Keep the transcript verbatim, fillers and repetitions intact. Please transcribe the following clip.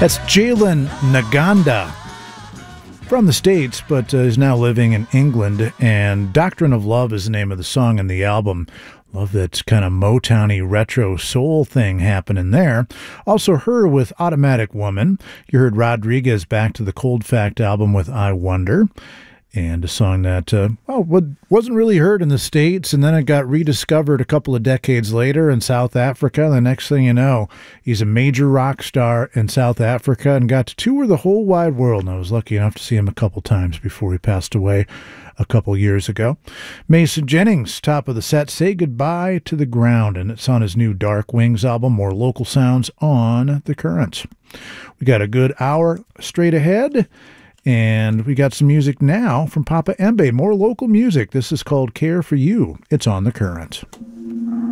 That's Jalen Naganda from the States, but uh, is now living in England. And Doctrine of Love is the name of the song and the album. Love that kind of Motown-y retro soul thing happening there. Also Her with Automatic Woman. You heard Rodriguez Back to the Cold Fact album with I Wonder. And a song that uh, well, wasn't really heard in the States, and then it got rediscovered a couple of decades later in South Africa. The next thing you know, he's a major rock star in South Africa and got to tour the whole wide world. And I was lucky enough to see him a couple times before he passed away a couple years ago. Mason Jennings, top of the set, Say Goodbye to the Ground, and it's on his new Dark Wings album, More Local Sounds on The Current. We got a good hour straight ahead. And we got some music now from Papa Embe, more local music. This is called Care for You. It's on The Current.